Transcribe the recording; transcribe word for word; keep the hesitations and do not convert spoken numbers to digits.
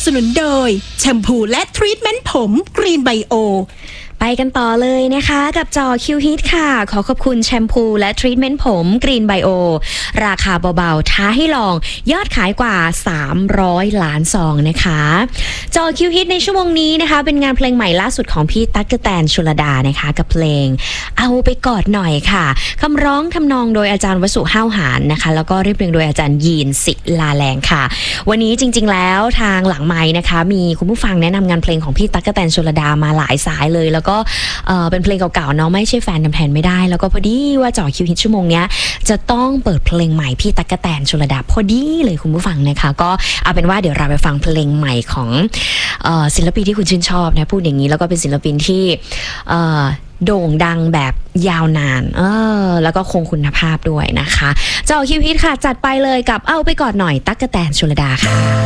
สนุนโดยแชมพูและทรีทเมนต์ผมกรีนไบโอไปกันต่อเลยนะคะกับจอ คิว ฮิต ค่ะขอขอบคุณแชมพูและทรีทเมนต์ผมกรีนไบโอราคาเบาๆท้าให้ลองยอดขายกว่าสามร้อยล้านซองนะคะจอ คิว ฮิต ในชั่วโมงนี้นะคะเป็นงานเพลงใหม่ล่าสุดของพี่ตั๊กกะแตนชลดานะคะกับเพลงเอาไปกอดหน่อยค่ะคำร้องทำนองโดยอาจารย์วสุห้าวหาญนะคะแล้วก็เรียบเรียงโดยอาจารย์ยีนศิลาแรงค่ะวันนี้จริงๆแล้วทางหลังไมค์นะคะมีคุณผู้ฟังแนะนำงานเพลงของพี่ตั๊กกะแตนชลดามาหลายสายเลยแล้วก็เอ่อเป็นเพลงเก่าๆเนาะไม่ใช่แฟนทำแทนไม่ได้แล้วก็พอดีว่าจ่อคิวฮิตชั่วโมงเนี้ยจะต้องเปิดเพลงใหม่พี่ตั๊กกะแตนชลดาพอดีเลยคุณผู้ฟังนะคะก็เอาเป็นว่าเดี๋ยวเราไปฟังเพลงใหม่ของเอ่อศิลปินที่คุณชื่นชอบนะพูดอย่างนี้แล้วก็เป็นศิลปินที่เอ่อโด่งดังแบบยาวนานเออแล้วก็คงคุณภาพด้วยนะคะจ่อคิวฮิตค่ะจัดไปเลยกับเอาไปกอดหน่อยตั๊กกะแตนชลดาค่ะ